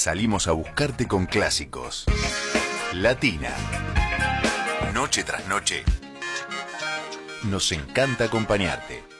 salimos a buscarte con clásicos. Latina. Noche tras noche. Nos encanta acompañarte.